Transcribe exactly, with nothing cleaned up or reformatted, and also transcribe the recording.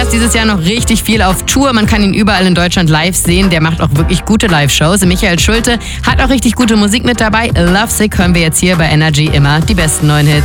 ist dieses Jahr noch richtig viel auf Tour. Man kann ihn überall in Deutschland live sehen. Der macht auch wirklich gute Live-Shows. Michael Schulte hat auch richtig gute Musik mit dabei. Lovesick hören wir jetzt hier bei Energy immer die besten neuen Hits.